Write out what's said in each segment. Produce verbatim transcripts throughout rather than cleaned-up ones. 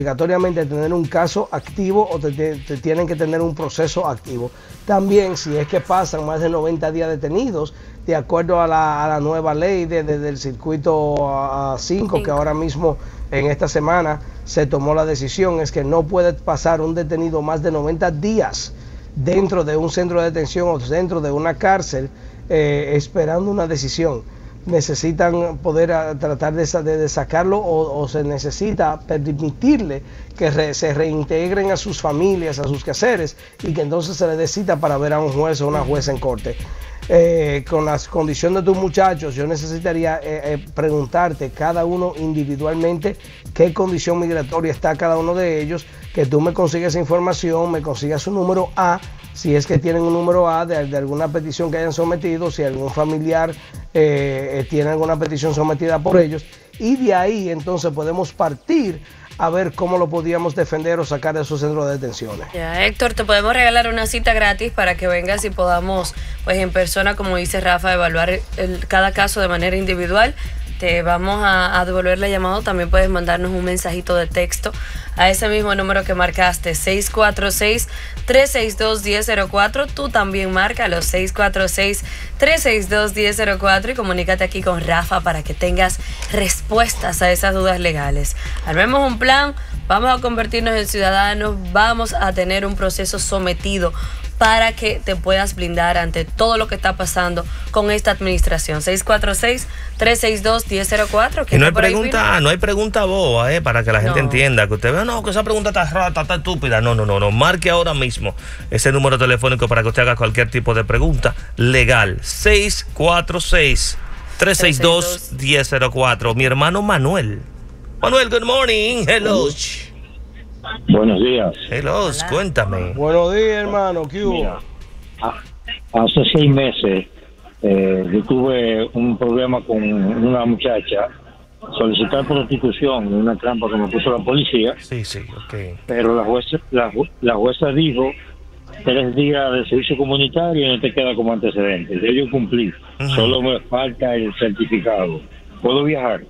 obligatoriamente tener un caso activo o te, te, te tienen que tener un proceso activo. También, si es que pasan más de noventa días detenidos, de acuerdo a la, a la nueva ley de, de, del circuito cinco, que ahora mismo en esta semana se tomó la decisión, es que no puede pasar un detenido más de noventa días dentro de un centro de detención o dentro de una cárcel eh, esperando una decisión. Necesitan poder a, tratar de, de, de sacarlo o, o se necesita permitirle que re, se reintegren a sus familias, a sus quehaceres, y que entonces se le dé cita para ver a un juez o una jueza en corte. Eh, con las condiciones de tus muchachos, yo necesitaría eh, eh, preguntarte cada uno individualmente qué condición migratoria está cada uno de ellos, que tú me consigas esa información, me consigas su número A, si es que tienen un número A de, de alguna petición que hayan sometido, si algún familiar eh, tiene alguna petición sometida por ellos, y de ahí entonces podemos partir a ver cómo lo podíamos defender o sacar de esos centros de detenciones. Ya, Héctor, te podemos regalar una cita gratis para que vengas y podamos, pues en persona, como dice Rafa, evaluar el, el, cada caso de manera individual. Te vamos a, a devolver la llamada. También puedes mandarnos un mensajito de texto a ese mismo número que marcaste, seis cuatro seis, tres seis dos, uno cero cero cuatro. Tú también marca los seis cuatro seis, tres seis dos, uno cero cero cuatro y comunícate aquí con Rafa para que tengas respuestas a esas dudas legales. Armemos un plan, vamos a convertirnos en ciudadanos, vamos a tener un proceso sometido para que te puedas blindar ante todo lo que está pasando con esta administración. seis cuatro seis, tres seis dos, uno cero cero cuatro. Y no hay pregunta, no hay pregunta boba, eh, para que la gente no entienda, que usted vea, no, que esa pregunta está rata, está estúpida. No, no, no, no. Marque ahora mismo ese número telefónico para que usted haga cualquier tipo de pregunta legal. seis cuatro seis, tres seis dos, uno cero cero cuatro. Mi hermano Manuel. Manuel, good morning. Hello. Buenos días. Hello, Hola. Cuéntame. Buenos días, hermano. ¿Qué hubo? Mira, hace seis meses eh, yo tuve un problema con una muchacha, solicitar prostitución, una trampa que me puso la policía. Sí, sí, ok. Pero la jueza, la, la jueza dijo tres días de servicio comunitario y no te queda como antecedente. Ya yo cumplí. Uh-huh. Solo me falta el certificado. ¿Puedo viajar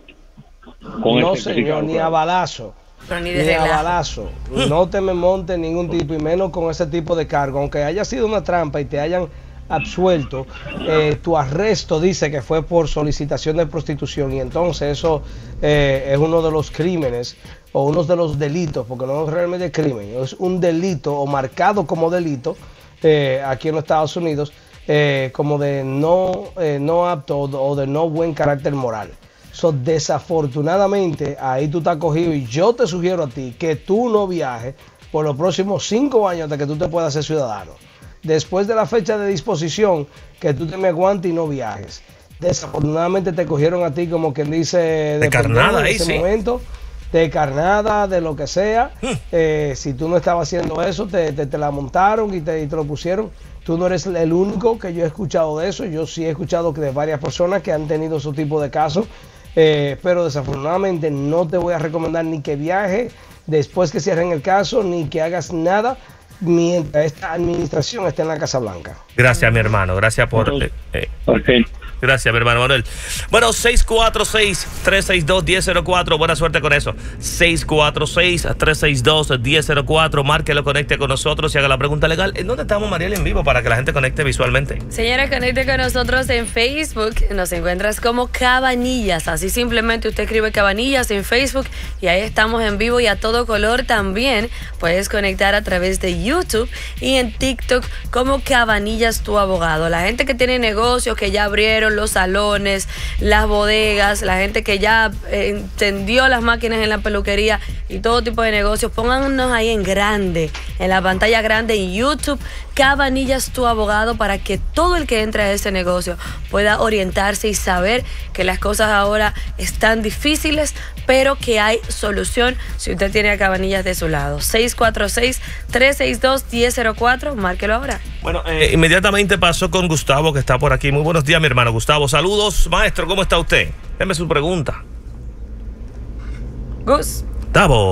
con no, el certificado? Señor, ni a balazo. Ni, ni a balazo. No te me montes ningún tipo, y menos con ese tipo de cargo. Aunque haya sido una trampa y te hayan absuelto, eh, tu arresto dice que fue por solicitación de prostitución, y entonces eso eh, es uno de los crímenes o uno de los delitos, porque no es realmente crimen, es un delito o marcado como delito eh, aquí en los Estados Unidos, eh, como de no, eh, no apto o de no buen carácter moral. So, desafortunadamente, ahí tú estás cogido, y yo te sugiero a ti que tú no viajes por los próximos cinco años hasta que tú te puedas ser ciudadano. Después de la fecha de disposición, que tú te me aguantes y no viajes. Desafortunadamente te cogieron a ti, como quien dice, de, de carnada, en ese sí. momento, de carnada, de lo que sea. Hmm. Eh, si tú no estabas haciendo eso, te, te, te la montaron y te, y te lo pusieron. Tú no eres el único que yo he escuchado de eso. Yo sí he escuchado que de varias personas que han tenido ese tipo de casos. Eh, pero desafortunadamente no te voy a recomendar ni que viaje después que cierren el caso, ni que hagas nada mientras esta administración esté en la Casa Blanca. Gracias, mi hermano. Gracias por... Eh, eh. Okay. Gracias, mi hermano Manuel. Bueno, seis cuatro seis, tres seis dos, uno cero cero cuatro. Buena suerte con eso. seis cuatro seis, tres seis dos, uno cero cero cuatro. Márquelo, conecte con nosotros y haga la pregunta legal. ¿En dónde estamos, Mariel, en vivo, para que la gente conecte visualmente? Señora, conecte con nosotros en Facebook. Nos encuentras como Cabanillas. Así simplemente usted escribe Cabanillas en Facebook y ahí estamos en vivo y a todo color. También puedes conectar a través de YouTube y en TikTok como Cabanillas tu abogado. La gente que tiene negocios, que ya abrieron los salones, las bodegas, la gente que ya eh, encendió las máquinas en la peluquería y todo tipo de negocios, póngannos ahí en grande, en la pantalla grande en YouTube, Cabanillas tu abogado, para que todo el que entre a ese negocio pueda orientarse y saber que las cosas ahora están difíciles, pero que hay solución si usted tiene a Cabanillas de su lado. seis cuatro seis, tres seis dos, uno cero cero cuatro, márquelo ahora. Bueno, eh, inmediatamente pasó con Gustavo, que está por aquí. Muy buenos días, mi hermano Gustavo. Saludos, maestro, ¿cómo está usted? Déme su pregunta. Gus. Gustavo.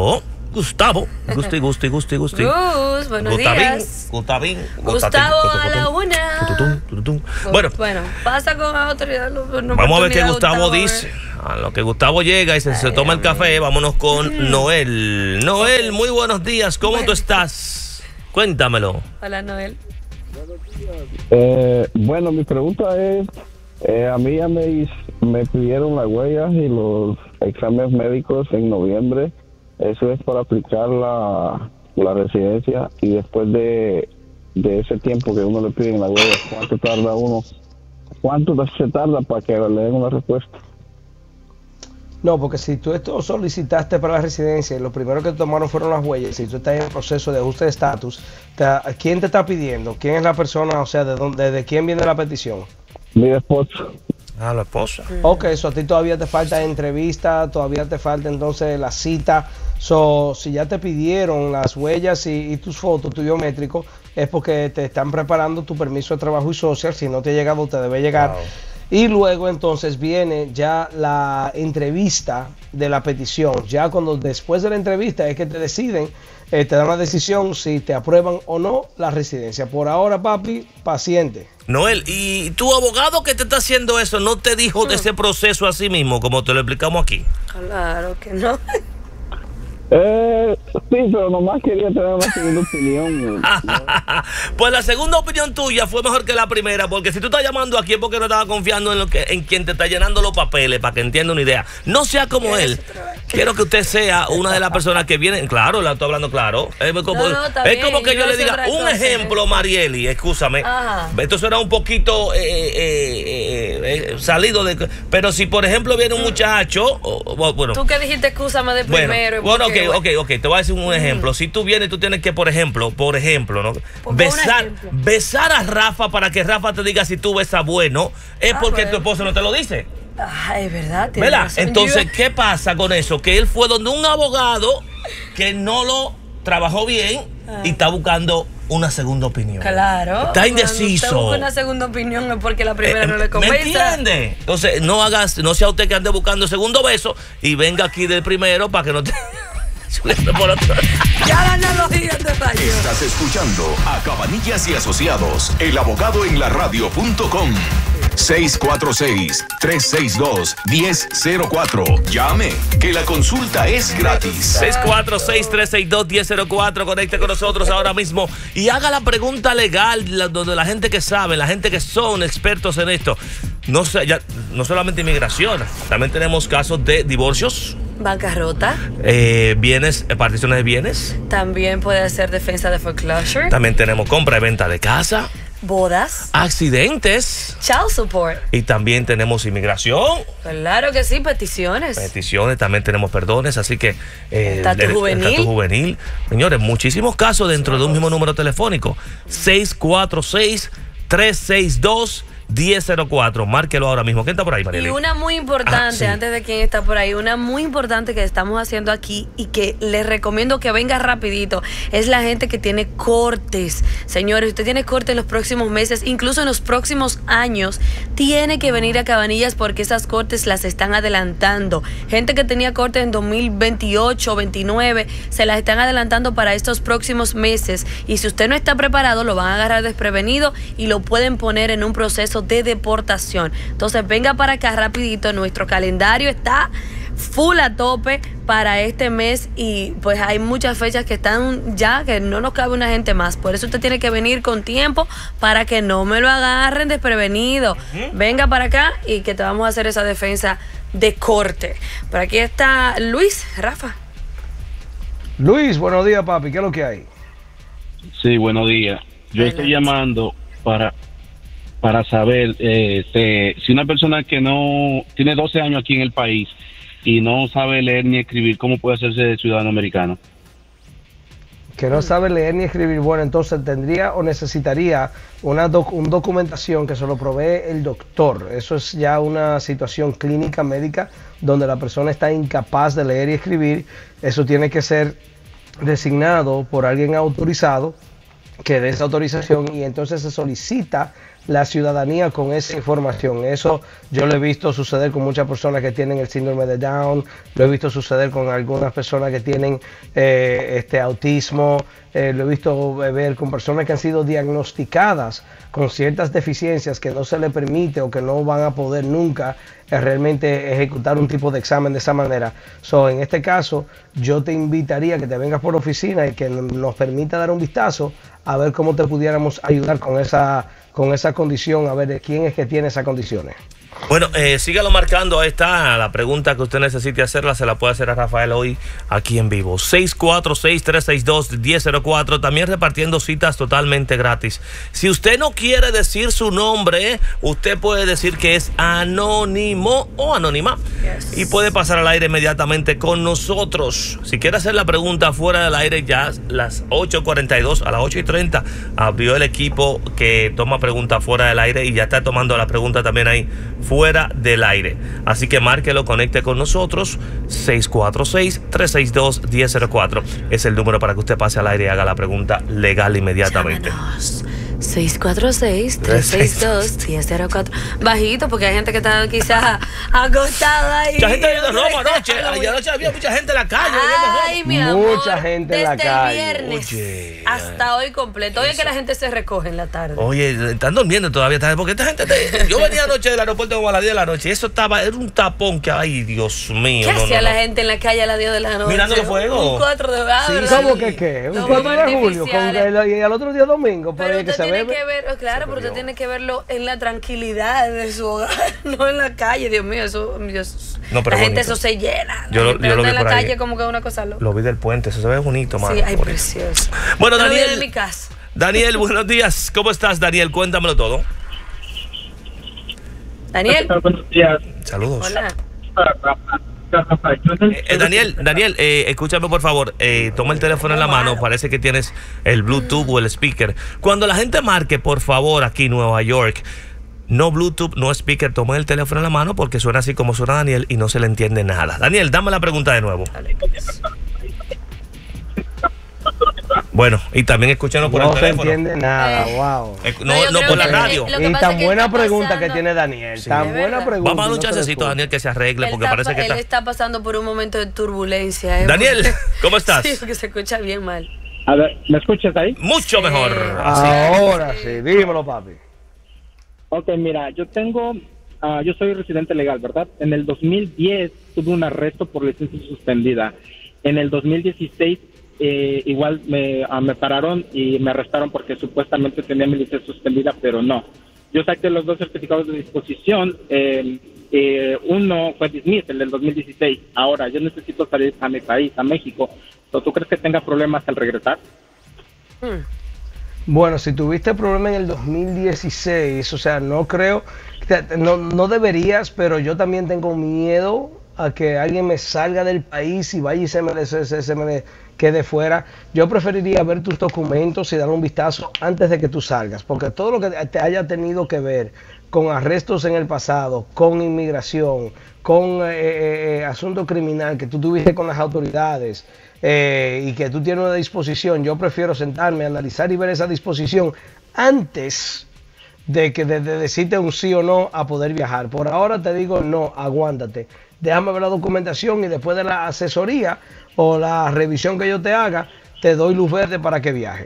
Gustavo. Gusti, Gusti, Gusti, Gusti. Gus, buenos Gutavín, días. Gutavín, Gustavo Gutavín, a la una. Tututún, tututún. Bueno, Bueno, pasa con autoridad. vamos a ver qué Gustavo dice. A lo que Gustavo llega y se, se toma el café, vámonos con Noel. Noel, muy buenos días. ¿Cómo tú estás? Cuéntamelo. Hola, Noel. Eh, bueno, mi pregunta es, eh, a mí ya me, me pidieron las huellas y los exámenes médicos en noviembre. Eso es para aplicar la, la residencia, y después de, de ese tiempo que uno le piden las huellas, ¿cuánto tarda uno? ¿Cuánto se tarda para que le den una respuesta? No, porque si tú esto solicitaste para la residencia y lo primero que tomaron fueron las huellas, si tú estás en proceso de ajuste de estatus, ¿quién te está pidiendo? ¿Quién es la persona? O sea, ¿de dónde, de quién viene la petición? Mi esposo. Ah, la esposa. Ok, eso a ti todavía te falta entrevista, todavía te falta entonces la cita. So, si ya te pidieron las huellas y, y tus fotos, tu biométrico, es porque te están preparando tu permiso de trabajo y social. Si no te ha llegado, te debe llegar. Wow. Y luego entonces viene ya la entrevista de la petición. Ya cuando después de la entrevista es que te deciden, eh, te dan la decisión si te aprueban o no la residencia. Por ahora, papi, paciente. Noel, ¿y tu abogado que te está haciendo eso no te dijo de ese proceso así mismo, como te lo explicamos aquí? Claro que no. Eh, sí, pero nomás quería tener una segunda opinión. Pues la segunda opinión tuya fue mejor que la primera, porque si tú estás llamando aquí es porque no estabas confiando en lo que en quien te está llenando los papeles, para que entienda una idea. No sea como él. Quiero que usted sea una de las personas que vienen. Claro, la estoy hablando claro. Es como, no, no, es bien, como que yo, yo le diga un cosa, ejemplo, Marieli, escúchame. Ajá. Esto será un poquito eh, eh, eh, eh, salido de. Pero si, por ejemplo, viene un muchacho. O, bueno, tú que dijiste, excúsame de bueno, primero. Bueno, ok, ok, ok. Te voy a decir un ejemplo. Mm. Si tú vienes, tú tienes que, por ejemplo, por ejemplo, ¿no? Por besar, ejemplo. besar a Rafa para que Rafa te diga si tú besas bueno. Es ah, porque bueno. tu esposo no te lo dice. Ah, es verdad. ¿Verdad? Razón. Entonces, yo... ¿qué pasa con eso? Que él fue donde un abogado que no lo trabajó bien ah. y está buscando una segunda opinión. Claro. Está indeciso. Cuando usted busca una segunda opinión es porque la primera eh, no le convence. ¿Me entiende? Entonces, no hagas, no sea usted que ande buscando segundo beso y venga aquí del primero para que no te... Por otro. Ya la analogía te falló. Estás escuchando a Cabanillas y Asociados, el abogado en la radio punto com. seis cuatro seis, tres seis dos, uno cero cero cuatro. Llame, que la consulta es gratis. seis cuatro seis, tres seis dos, uno cero cero cuatro. Conecte con nosotros ahora mismo y haga la pregunta legal donde la gente que sabe, la gente que son expertos en esto. No, ya, no solamente inmigración, también tenemos casos de divorcios. Bancarrota. Eh, bienes, particiones de bienes. También puede ser defensa de foreclosure. También tenemos compra y venta de casa. Bodas. Accidentes. Child support. Y también tenemos inmigración. Claro que sí, peticiones. Peticiones, también tenemos perdones, así que... Eh, estatus de, juvenil. Estatus juvenil. Señores, muchísimos casos dentro de un mismo número telefónico. seis cuatro seis, tres seis dos, uno cero cero cuatro. Márquelo ahora mismo. ¿Quién está por ahí, Marieli? Y una muy importante, ah, sí. antes de quién está por ahí, una muy importante que estamos haciendo aquí y que les recomiendo que venga rapidito, es la gente que tiene cortes. Señores, usted tiene corte en los próximos meses, incluso en los próximos años, tiene que venir a Cabanillas porque esas cortes las están adelantando. Gente que tenía cortes en dos mil veintiocho, veintinueve, se las están adelantando para estos próximos meses. Y si usted no está preparado, lo van a agarrar desprevenido y lo pueden poner en un proceso de deportación. Entonces venga para acá rapidito, nuestro calendario está full a tope para este mes y pues hay muchas fechas que están ya que no nos cabe una gente más, por eso usted tiene que venir con tiempo para que no me lo agarren desprevenido. Uh-huh. Venga para acá y que te vamos a hacer esa defensa de corte. Por aquí está Luis, Rafa. Luis, buenos días, papi, ¿qué es lo que hay? Sí, buenos días. Yo Adelante. estoy llamando para para saber eh, se, si una persona que no tiene doce años aquí en el país y no sabe leer ni escribir, ¿cómo puede hacerse ciudadano americano? Que no sabe leer ni escribir, bueno, entonces tendría o necesitaría una doc, un documentación que se lo provee el doctor. Eso es ya una situación clínica médica donde la persona está incapaz de leer y escribir. Eso tiene que ser designado por alguien autorizado que dé esa autorización y entonces se solicita la ciudadanía con esa información. Eso yo lo he visto suceder con muchas personas que tienen el síndrome de Down, lo he visto suceder con algunas personas que tienen eh, este autismo, eh, lo he visto ver con personas que han sido diagnosticadas con ciertas deficiencias que no se les permite o que no van a poder nunca eh, realmente ejecutar un tipo de examen de esa manera. So, en este caso, yo te invitaría a que te vengas por oficina y que nos permita dar un vistazo a ver cómo te pudiéramos ayudar con esa, con esa condición, a ver quién es que tiene esas condiciones. Bueno, eh, sígalo marcando. Ahí está la pregunta que usted necesite hacerla. Se la puede hacer a Rafael hoy aquí en vivo. seis cuatro seis, tres seis dos, uno cero cero cuatro. También repartiendo citas totalmente gratis. Si usted no quiere decir su nombre, usted puede decir que es anónimo o anónima. Yes. Y puede pasar al aire inmediatamente con nosotros. Si quiere hacer la pregunta fuera del aire, ya las ocho cuarenta y dos, a las ocho y treinta abrió el equipo que toma preguntas fuera del aire y ya está tomando la pregunta también ahí fuera del aire. Así que márquelo, conecte con nosotros. Seis cuatro seis, tres seis dos, uno cero cero cuatro es el número para que usted pase al aire y haga la pregunta legal inmediatamente. Llámanos. seis cuatro seis, tres seis dos, uno cero cuatro. Bajito, porque hay gente que está quizás acostada ahí. Mucha gente viendo robo anoche. Ayer anoche había mucha gente en la calle. Ay, mi amor. Mucha gente en la calle. Desde el viernes Oye, hasta hoy completo. Hoy es que la gente se recoge en la tarde. Oye, están durmiendo todavía. Porque esta gente. Te, yo venía anoche del aeropuerto como a las diez de la noche. Y eso estaba. Era un tapón que. Ay, Dios mío. ¿Qué no, hacía no, la no. gente en la calle a las diez de la noche? Mirando el fuego. Un cuatro de abril. Sí, ¿cómo que qué? Un cuatro de julio. Con el, y al otro día domingo. Pero que usted se tiene bebe. que ver. Claro, pero usted tiene que verlo en la tranquilidad de su hogar, no en la calle. Dios mío, eso, Dios, no, pero la gente bonito. eso se llena. Yo lo, yo lo vi en la por calle ahí. como que es una cosa loca. Lo vi del puente, eso se ve bonito, mano. Sí, ay, precioso. Bueno, yo Daniel. lo vi en mi casa. Daniel, buenos días. ¿Cómo estás, Daniel? Cuéntamelo todo. Daniel. Buenos días. Saludos. Hola. Eh, eh, Daniel, Daniel, eh, escúchame por favor, eh, toma el teléfono en la mano, parece que tienes el Bluetooth o el speaker. Cuando la gente marque, por favor, aquí en Nueva York, no Bluetooth, no speaker, toma el teléfono en la mano porque suena así como suena Daniel y no se le entiende nada. Daniel, dame la pregunta de nuevo. Bueno, y también escúchanos por no el teléfono. No se entiende nada, Eh, wow. Eh, no, no, no por la radio. Eh, y tan buena pregunta pasando, que tiene Daniel. Sí. Tan buena pregunta. Vamos a dar un no chancecito a Daniel que se arregle él porque está, parece que él está... está pasando por un momento de turbulencia. ¿eh? Daniel, ¿cómo estás? Sí, porque se escucha bien mal. A ver, ¿me escuchas ahí? Mucho Sí. mejor. Así. Ahora sí, dímelo, papi. Ok, mira, yo tengo, uh, yo soy residente legal, ¿verdad? En el dos mil diez tuve un arresto por licencia suspendida. En el dos mil dieciséis eh, igual me, uh, me pararon y me arrestaron porque supuestamente tenía mi licencia suspendida, pero no. Yo saqué los dos certificados de disposición. Eh, eh, uno fue dismissed, el del dos mil dieciséis. Ahora, yo necesito salir a mi país, a México. ¿Tú crees que tenga problemas al regresar? Hmm. Bueno, si tuviste problema en el dos mil dieciséis, o sea, no creo, no, no deberías, pero yo también tengo miedo a que alguien me salga del país y vaya y se me, se, se, se me quede fuera. Yo preferiría ver tus documentos y dar un vistazo antes de que tú salgas, porque todo lo que te haya tenido que ver con arrestos en el pasado, con inmigración, con eh, eh, asunto criminal que tú tuviste con las autoridades, Eh, y que tú tienes una disposición, yo prefiero sentarme, analizar y ver esa disposición antes de que de, de decirte un sí o no a poder viajar. Por ahora te digo no, aguántate, déjame ver la documentación y después de la asesoría o la revisión que yo te haga, te doy luz verde para que viaje.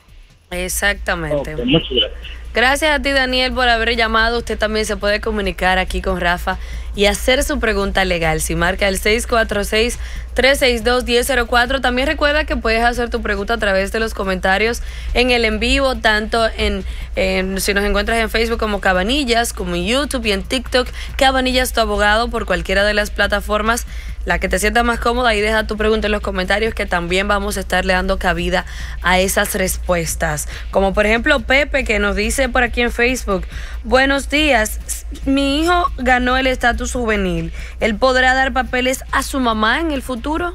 Exactamente. Okay, muchas gracias. Gracias a ti, Daniel, por haber llamado. Usted también se puede comunicar aquí con Rafa y hacer su pregunta legal. Si marca el seis cuatro seis, tres seis dos, uno cero cero cuatro. También recuerda que puedes hacer tu pregunta a través de los comentarios en el en vivo, tanto en, en si nos encuentras en Facebook como Cabanillas, como en YouTube y en TikTok. Cabanillas, tu abogado, por cualquiera de las plataformas, la que te sienta más cómoda, y deja tu pregunta en los comentarios que también vamos a estarle dando cabida a esas respuestas. Como por ejemplo Pepe, que nos dice por aquí en Facebook: buenos días, mi hijo ganó el estatus juvenil, ¿él podrá dar papeles a su mamá en el futuro?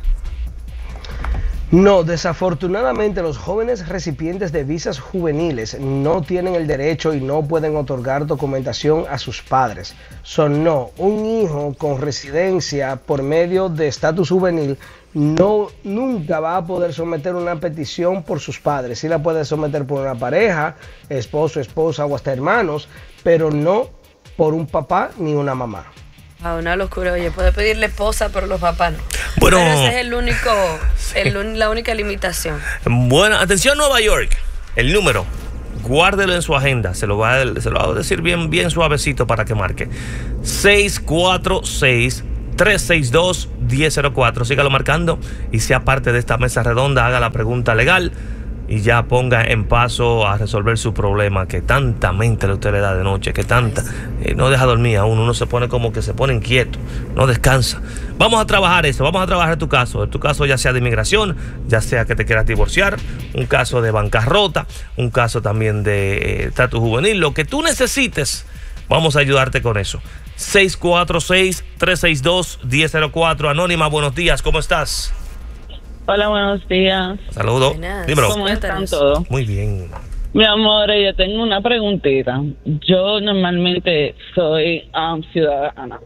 No, desafortunadamente los jóvenes recipientes de visas juveniles no tienen el derecho y no pueden otorgar documentación a sus padres. Son no, un hijo con residencia por medio de estatus juvenil no, nunca va a poder someter una petición por sus padres. Sí la puede someter por una pareja, esposo, esposa o hasta hermanos, pero no por un papá ni una mamá. Ah, una locura, oye, puede pedirle esposa, pero los papás no. Bueno, pero ese es el único, sí. el, la única limitación. Bueno, atención Nueva York, el número, guárdelo en su agenda, se lo va a, se lo va a decir bien, bien suavecito para que marque. seis cuatro seis, tres seis dos, uno cero cero cuatro, sígalo marcando y sea parte de esta mesa redonda, haga la pregunta legal y ya ponga en paso a resolver su problema que tanta mente le usted le da de noche, que tanta, eh, no deja dormir a uno, uno se pone como que se pone inquieto, no descansa. Vamos a trabajar eso, vamos a trabajar tu caso, tu caso ya sea de inmigración, ya sea que te quieras divorciar, un caso de bancarrota, un caso también de estatus eh, juvenil, lo que tú necesites, vamos a ayudarte con eso. seis cuatro seis, tres seis dos, uno cero cero cuatro, Anónima, buenos días, ¿cómo estás? Hola, buenos días. Saludos. Dímelo. ¿Cómo están todos? Muy bien. Mi amor, yo tengo una preguntita. Yo normalmente soy um, ciudadana,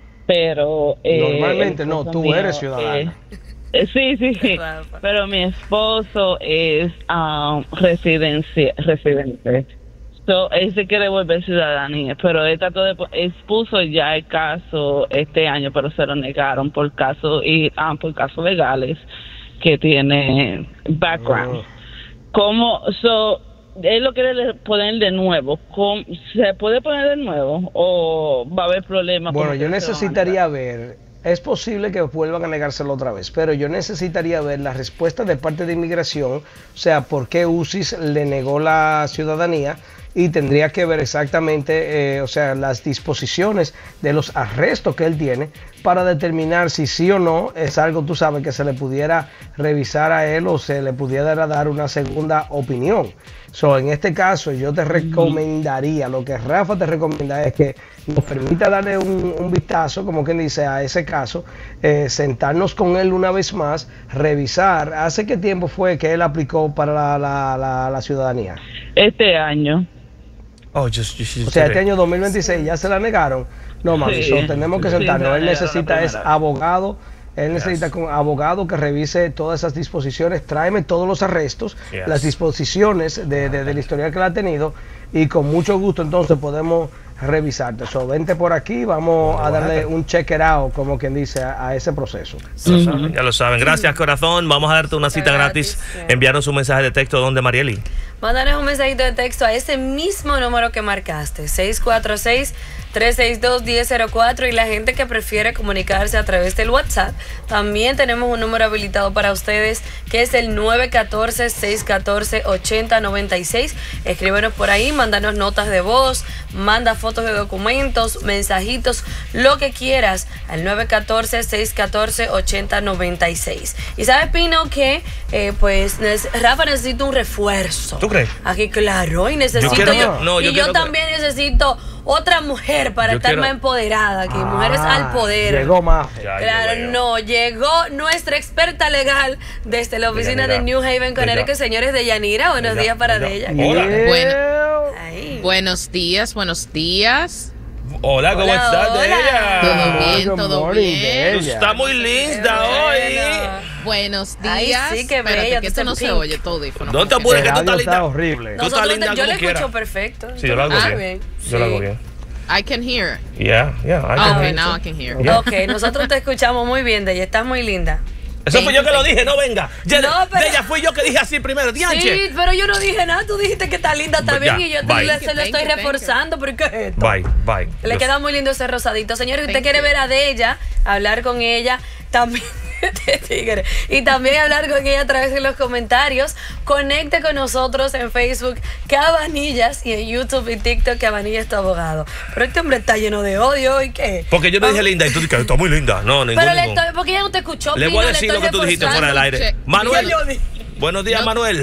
pero... Eh, normalmente no, tú mío, eres ciudadana. Eh, sí, sí, sí. Pero mi esposo es um, residencia, residente. So, él se quiere volver ciudadanía, pero él trató de... Él puso ya el caso este año, pero se lo negaron por casos y um, por casos legales que tiene background. Oh. ¿Cómo? So, él lo quiere poner de nuevo. ¿Cómo, ¿Se puede poner de nuevo o va a haber problemas? Bueno, yo necesitaría ver, es posible que vuelvan a negárselo otra vez, pero yo necesitaría ver la respuesta de parte de inmigración, o sea, por qué U C I S le negó la ciudadanía, y tendría que ver exactamente, eh, o sea, las disposiciones de los arrestos que él tiene para determinar si sí o no es algo, tú sabes, que se le pudiera revisar a él o se le pudiera dar una segunda opinión. So, en este caso, yo te recomendaría, lo que Rafa te recomienda es que nos permita darle un, un vistazo, como quien dice, a ese caso, eh, sentarnos con él una vez más, revisar. ¿Hace qué tiempo fue que él aplicó para la, la, la, la ciudadanía? Este año. Oh, just, just, just o sea, este año dos mil veintiséis ya se la negaron. No, mami, sí, so, tenemos que sentarnos. Sí, no, él necesita es abogado. Él necesita Yes. un abogado que revise todas esas disposiciones, tráeme todos los arrestos, Yes. las disposiciones de, de, del historial que él ha tenido y con mucho gusto entonces podemos revisarte. So, vente por aquí, vamos Bueno, a darle bájate. un check it out, como quien dice, a, a ese proceso. Ya lo saben, ya lo saben. Gracias, corazón. Vamos a darte una cita gratis. gratis, sí. Enviarnos un mensaje de texto donde Marieli. Mándanos un mensajito de texto a ese mismo número que marcaste, seis cuatro seis, tres seis dos, uno cero cero cuatro, y la gente que prefiere comunicarse a través del WhatsApp, también tenemos un número habilitado para ustedes que es el nueve uno cuatro, seis uno cuatro, ocho cero nueve seis. Escríbenos por ahí, mándanos notas de voz, manda fotos de documentos, mensajitos, lo que quieras al nueve uno cuatro, seis uno cuatro, ocho cero nueve seis. Y sabes, Pino, que eh, pues Rafa necesita un refuerzo. ¿Tú crees? Aquí, claro, y necesito Yo quiero yo, que- no, y yo yo, quiero que- también necesito otra mujer para Yo estar quiero- más empoderada, que mujeres Ah, al poder. Llegó más. Ya, Claro, yo veo. no, llegó nuestra experta legal desde la oficina de, Yanira. New Haven, Connecticut, señores de Yanira. Buenos Ella, días para ella. ella. Hola. Bueno, Ahí. buenos días, buenos días. Hola, ¿cómo Hola, estás, hola. Bella? Todo bien, good todo morning, bien. Bella. Está muy linda hoy. Bueno. Buenos Ay, días. sí, qué Espérate, bella, que tú esto no estás se pink. oye todo. audífono. No te porque- apures, El que tú radio estás está linda. horrible. Tú estás Nosotros linda te- yo como le quieras. escucho perfecto. Sí, yo lo hago Ah, bien. bien. Yo lo Sí. hago bien. I can hear. Yeah, yeah. I Ah, can ok, hear now it. I can hear. Yeah. Ok, nosotros te escuchamos muy bien, de ella. Estás muy linda. Eso fue yo que lo dije, no venga. Ya, No, pero- de ella fui yo que dije así primero. Dianche. Sí, pero yo no dije nada. Tú dijiste que está linda Ya, también y yo te bye. le- Thank se you, lo estoy thank you, reforzando. ¿Pero qué es esto? Bye, bye. Le Los- queda muy lindo ese rosadito. Señores, si usted Thank quiere you. ver a de ella, hablar con ella, también. Tigre. Y también hablar con ella a través de los comentarios. Conecte con nosotros en Facebook Cabanillas y en YouTube y TikTok Cabanillas tu abogado. Pero este hombre está lleno de odio y qué. Porque yo no dije Ah, linda y tú dices, está muy linda. No, ningún, Pero le ningún. estoy, porque ella no te escuchó. Le Pino, voy a decir lo estoy que tú dijiste reforzando. fuera del aire. Che, Manuel. ¿qué yo dije? Buenos días, No- Manuel.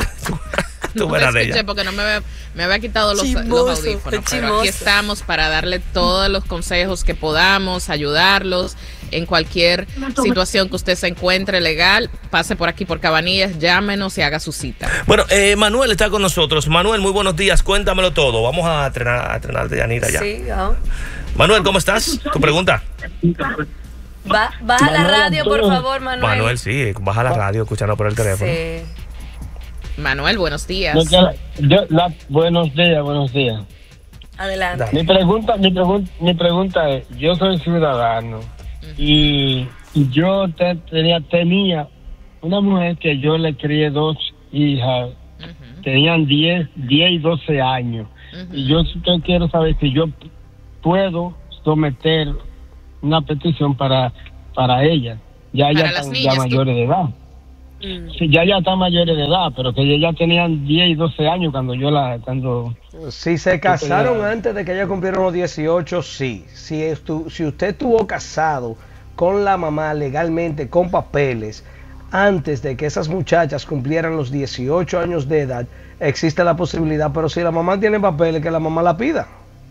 Tú No verás de escuché ella. porque no me había, me había quitado los, Chimoso, los audífonos. qué Pero chimoso. aquí estamos para darle todos los consejos que podamos, ayudarlos en cualquier situación que usted se encuentre legal. Pase por aquí por Cabanillas, llámenos y haga su cita. Bueno, eh, Manuel está con nosotros. Manuel, muy buenos días. Cuéntamelo todo. Vamos a entrenar, a entrenar de Yanira ya. Sí, ah. Manuel, ¿cómo estás? ¿Tu pregunta? Ba baja la radio, por favor, Manuel. Manuel, sí, baja la radio, escuchando por el teléfono. Sí. Manuel, buenos días. Yo, yo, la, buenos días, buenos días. Adelante. Mi pregunta, mi, pregun mi pregunta es, yo soy ciudadano uh-huh. y yo te, tenía, tenía una mujer que yo le crié dos hijas, uh-huh. tenían diez y doce años. Uh-huh. Y yo, yo quiero saber si yo puedo someter una petición para, para ella. Ya ya están ya mayores de edad. Mm. Sí, ya ya están mayores de edad, pero que ellas ya tenían diez y doce años cuando yo la... cuando Si se casaron antes de que ella cumplieron los dieciocho, sí. Si, estu, si usted estuvo casado con la mamá legalmente, con papeles, antes de que esas muchachas cumplieran los dieciocho años de edad, existe la posibilidad, pero si la mamá tiene papeles, que la mamá la pida.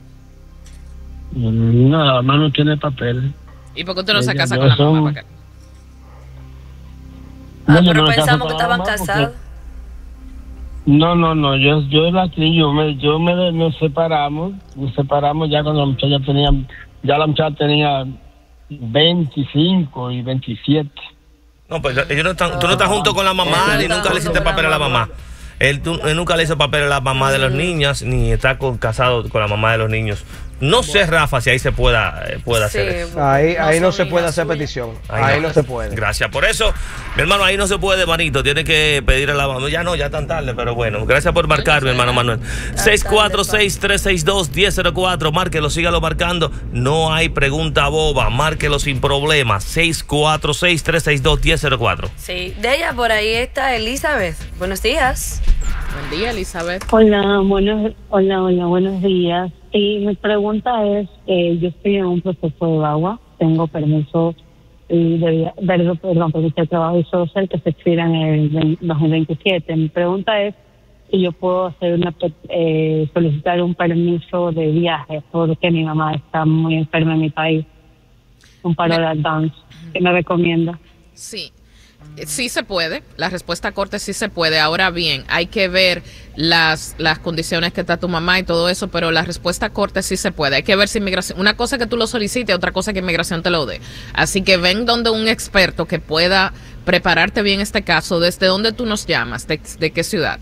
No, la mamá no tiene papeles. ¿Y por qué usted no se casa con la mamá para acá? Ah, no, pero no pensamos que estaban casados. No, no, no, yo, yo la yo me, yo me, nos separamos, nos separamos ya cuando la muchacha tenía, ya la muchacha tenía veinticinco y veintisiete. No, pues ellos no están, tú no estás junto con la mamá, ni nunca le hiciste papel a la mamá. Él, tú, él nunca le hizo papel a la mamá de los niños, ni está con, casado con la mamá de los niños. No sé, Rafa, si ahí se pueda, eh, pueda sí, hacer eso. Ahí, ahí no, no se puede hacer petición. Ahí, ahí no. no se puede. Gracias. Por eso, mi hermano, ahí no se puede, manito. Tiene que pedir a la mamá. Ya no, ya tan tarde, pero bueno. Gracias por marcar, mi hermano Manuel. seis cuatro seis, tres seis dos, uno cero cuatro. Márquelo, sígalo marcando. No hay pregunta boba. Márquelo sin problema. seis cuatro seis, tres seis dos, uno cero cuatro. Sí, de ella por ahí está Elizabeth. Buenos días. Buen día, Elizabeth. Hola, buenos, hola, hola, buenos días. Y mi pregunta es, eh, yo estoy en un proceso de agua, tengo permiso y de, de, perdón, permiso de trabajo y social que se expira en el dos mil veintisiete. Mi pregunta es si yo puedo hacer una eh, solicitar un permiso de viaje porque mi mamá está muy enferma en mi país, un paro de advance. ¿Qué me recomienda? Sí. Sí se puede, la respuesta corta es sí se puede. Ahora bien, hay que ver las, las condiciones que está tu mamá y todo eso, pero la respuesta corta es sí se puede. Hay que ver si inmigración, una cosa que tú lo solicites, otra cosa que inmigración te lo dé. Así que ven donde un experto que pueda prepararte bien este caso. ¿Desde dónde tú nos llamas? ¿De, de qué ciudad?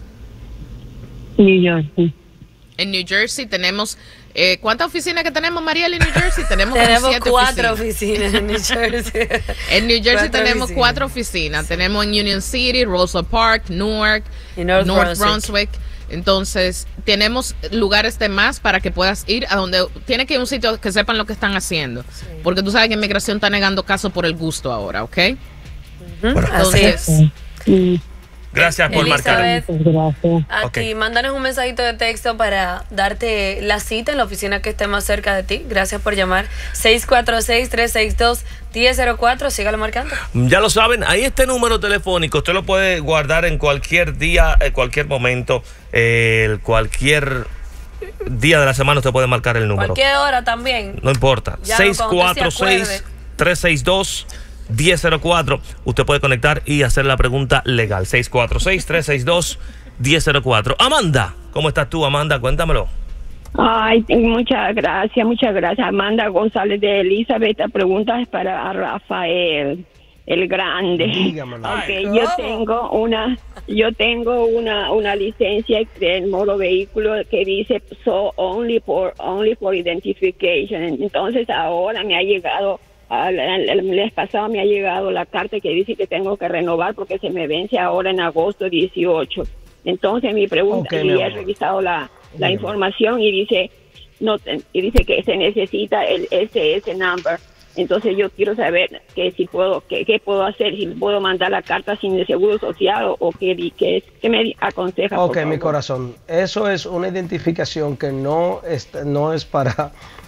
New Jersey. En New Jersey tenemos... Eh, ¿Cuántas oficinas que tenemos, Mariel, en New Jersey? Tenemos, tenemos siete cuatro oficinas. oficinas en New Jersey. En New Jersey cuatro tenemos oficinas. cuatro oficinas. Sí. Tenemos en Union City, Roswell Park, Newark, y North, North Brunswick. Brunswick. Entonces, tenemos lugares de más para que puedas ir a donde... Tiene que ir a un sitio que sepan lo que están haciendo. Sí. Porque tú sabes que inmigración está negando casos por el gusto ahora, ¿ok? Uh-huh. Bueno. Entonces... Sí. Gracias por Elizabeth, marcar. Gracias. Aquí, okay. Mándanos un mensajito de texto para darte la cita en la oficina que esté más cerca de ti. Gracias por llamar. seis cuatro seis, tres seis dos, uno cero cero cuatro. Sígalo marcando. Ya lo saben, ahí este número telefónico. Usted lo puede guardar en cualquier día, en cualquier momento, eh, cualquier día de la semana usted puede marcar el número. Cualquier hora también. No importa. seis cuatro seis, tres seis dos, uno cero cuatro. Usted puede conectar y hacer la pregunta legal. seis cuatro seis, tres seis dos, uno cero cuatro. Amanda, ¿cómo estás tú, Amanda? Cuéntamelo. Ay, muchas gracias, muchas gracias. Amanda González de Elizabeth. La pregunta es para Rafael, el grande. Okay, yo tengo una, yo tengo una, una licencia del motor vehículo que dice so only for, only for identification. Entonces ahora me ha llegado, el mes pasado me ha llegado la carta que dice que tengo que renovar porque se me vence ahora en agosto dieciocho. Entonces mi pregunta, okay, y he revisado la, la información y dice no y dice que se necesita el S S number. Entonces yo quiero saber que si puedo, que, qué puedo hacer, si puedo mandar la carta sin el seguro social o qué, qué, qué me aconseja. Ok, mi corazón, eso es una identificación que no es, no es para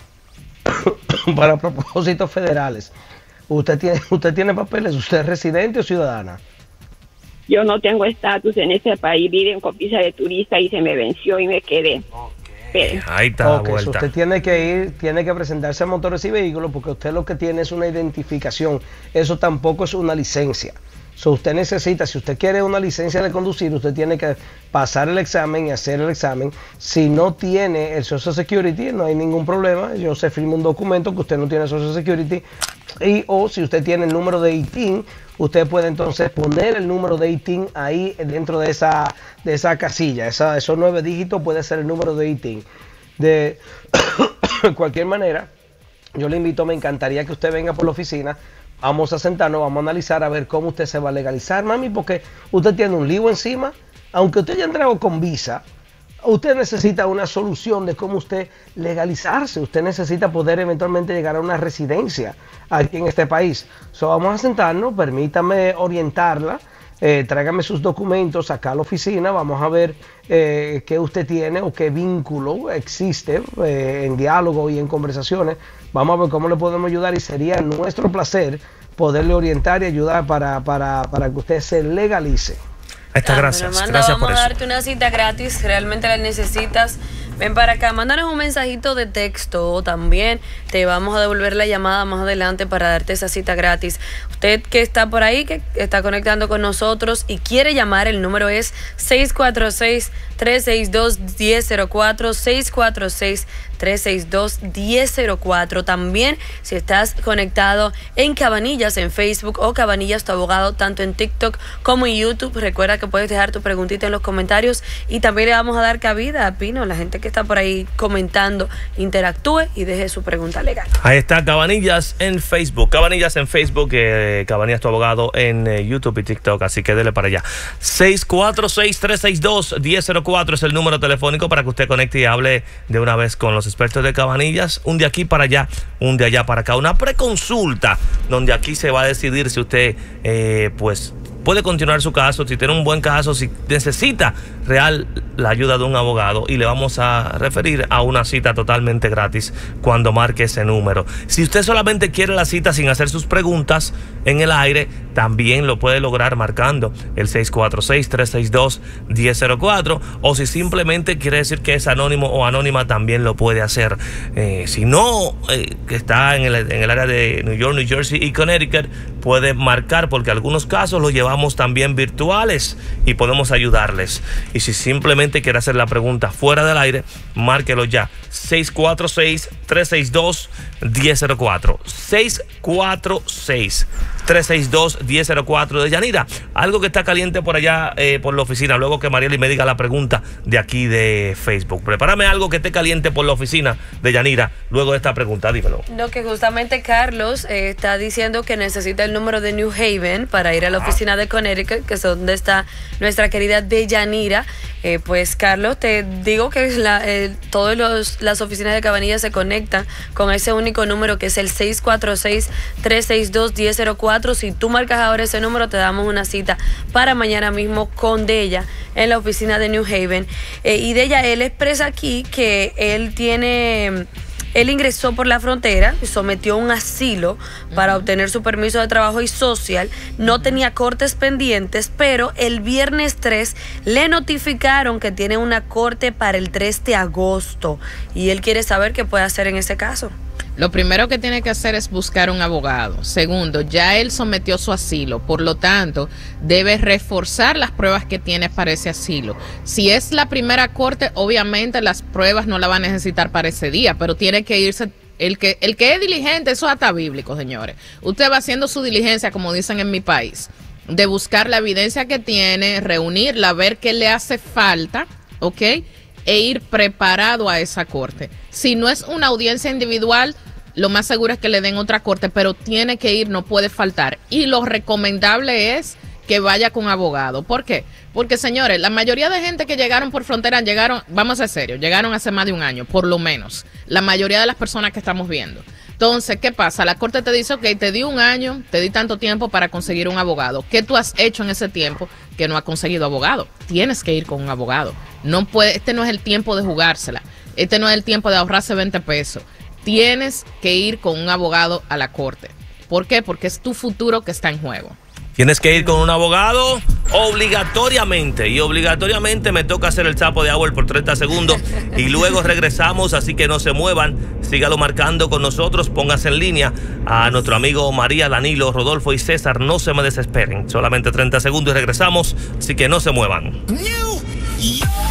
para propósitos federales. ¿Usted tiene, usted tiene papeles? ¿Usted es residente o ciudadana? Yo no tengo estatus en este país, vivo con visa de turista y se me venció y me quedé. Okay. Ahí está. Okay, so usted tiene que ir, tiene que presentarse a Motores y Vehículos porque usted lo que tiene es una identificación. Eso tampoco es una licencia. So, usted necesita, si usted quiere una licencia de conducir, usted tiene que pasar el examen y hacer el examen. Si no tiene el Social Security, no hay ningún problema. Yo se firma un documento que usted no tiene Social Security. Y o si usted tiene el número de I T I N, usted puede entonces poner el número de I T I N ahí dentro de esa, de esa casilla. Esa, esos nueve dígitos puede ser el número de I T I N. De cualquier manera, yo le invito, me encantaría que usted venga por la oficina. Vamos a sentarnos, vamos a analizar a ver cómo usted se va a legalizar, mami, porque usted tiene un lío encima. Aunque usted haya entrado con visa, usted necesita una solución de cómo usted legalizarse. Usted necesita poder eventualmente llegar a una residencia aquí en este país. So, vamos a sentarnos, permítame orientarla. Eh, tráigame sus documentos acá a la oficina, vamos a ver eh, qué usted tiene o qué vínculo existe eh, en diálogo y en conversaciones. Vamos a ver cómo le podemos ayudar y sería nuestro placer poderle orientar y ayudar para, para, para que usted se legalice. Esta, ah, gracias, Amanda, gracias vamos por a eso. darte una cita gratis, realmente la necesitas. Ven para acá, mándanos un mensajito de texto o también te vamos a devolver la llamada más adelante para darte esa cita gratis. Usted que está por ahí, que está conectando con nosotros y quiere llamar, el número es seis cuatro seis, tres seis dos, uno cero cero cuatro, seis cuatro seis, tres seis dos, uno cero cero cuatro. También si estás conectado en Cabanillas en Facebook o Cabanillas tu abogado, tanto en TikTok como en YouTube, recuerda que puedes dejar tu preguntita en los comentarios y también le vamos a dar cabida a Pino, la gente que está por ahí comentando, interactúe y deje su pregunta legal. Ahí está Cabanillas en Facebook, Cabanillas en Facebook, eh, Cabanillas tu abogado en eh, YouTube y TikTok, así que dele para allá. seis cuatro seis, tres seis dos, uno cero cero cuatro es el número telefónico para que usted conecte y hable de una vez con los expertos de Cabanillas, un de aquí para allá, un de allá para acá, una preconsulta donde aquí se va a decidir si usted eh, pues puede continuar su caso, si tiene un buen caso, si necesita real la ayuda de un abogado, y le vamos a referir a una cita totalmente gratis cuando marque ese número. Si usted solamente quiere la cita sin hacer sus preguntas en el aire, también lo puede lograr marcando el seis cuatro seis, tres seis dos, uno cero cero cuatro, o si simplemente quiere decir que es anónimo o anónima, también lo puede hacer. Eh, si no, eh, que está en el, en el área de New York, New Jersey y Connecticut, puede marcar, porque algunos casos los llevamos también virtuales y podemos ayudarles. Y si simplemente quiere hacer la pregunta fuera del aire, márquelo ya, seis cuatro seis, tres seis dos, uno cero cero cuatro, seis cuatro seis, tres seis dos, uno cero cero cuatro. De Yanira, algo que está caliente por allá eh, por la oficina, luego que Marieli me diga la pregunta de aquí de Facebook. Prepárame algo que esté caliente por la oficina de Yanira luego de esta pregunta, dímelo. No, que justamente Carlos eh, está diciendo que necesita el número de New Haven para ir a la oficina de Connecticut, que es donde está nuestra querida Deyanira. Eh, pues Carlos, te digo que la, eh, todas los, las oficinas de Cabanillas se conectan con ese único número que es el seis cuatro seis, tres seis dos, uno cero cero cuatro. Si tú marcas ahora ese número, te damos una cita para mañana mismo con Deya en la oficina de New Haven. Eh, y Deya, él expresa aquí que él tiene... Él ingresó por la frontera, sometió un asilo para uh-huh. obtener su permiso de trabajo y social. No tenía cortes pendientes, pero el viernes tres le notificaron que tiene una corte para el tres de agosto. Y él quiere saber qué puede hacer en ese caso. Lo primero que tiene que hacer es buscar un abogado. Segundo, ya él sometió su asilo, por lo tanto, debe reforzar las pruebas que tiene para ese asilo. Si es la primera corte, obviamente las pruebas no la va a necesitar para ese día, pero tiene que irse. El que, el que es diligente, eso es hasta bíblico, señores. Usted va haciendo su diligencia, como dicen en mi país, de buscar la evidencia que tiene, reunirla, ver qué le hace falta, ¿ok? E ir preparado a esa corte. Si no es una audiencia individual, lo más seguro es que le den otra corte, pero tiene que ir, no puede faltar. Y lo recomendable es que vaya con abogado. ¿Por qué? Porque, señores, la mayoría de gente que llegaron por frontera, llegaron, vamos a ser serios, llegaron hace más de un año, por lo menos. La mayoría de las personas que estamos viendo. Entonces, ¿qué pasa? La corte te dice, ok, te di un año, te di tanto tiempo para conseguir un abogado. ¿Qué tú has hecho en ese tiempo que no has conseguido abogado? Tienes que ir con un abogado. No puede, este no es el tiempo de jugársela. Este no es el tiempo de ahorrarse veinte pesos. Tienes que ir con un abogado a la corte. ¿Por qué? Porque es tu futuro que está en juego. Tienes que ir con un abogado obligatoriamente. Y obligatoriamente me toca hacer el sapo de agua por treinta segundos. Y luego regresamos, así que no se muevan. Sígalo marcando con nosotros. Póngase en línea a nuestro amigo María, Danilo, Rodolfo y César. No se me desesperen. Solamente treinta segundos y regresamos. Así que no se muevan.